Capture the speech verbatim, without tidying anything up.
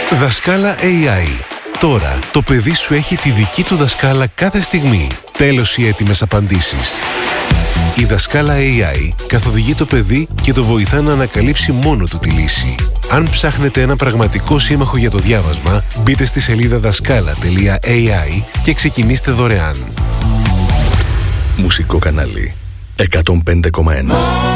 Δασκάλα έι άι. Τώρα το παιδί σου έχει τη δική του δασκάλα κάθε στιγμή. Τέλος οι έτοιμες απαντήσεις. Η Δασκάλα έι άι καθοδηγεί το παιδί και το βοηθά να ανακαλύψει μόνο του τη λύση. Αν ψάχνετε ένα πραγματικό σύμμαχο για το διάβασμα, μπείτε στη σελίδα δασκάλα τελεία έι άι και ξεκινήστε δωρεάν. Μουσικό κανάλι εκατόν πέντε κόμμα ένα.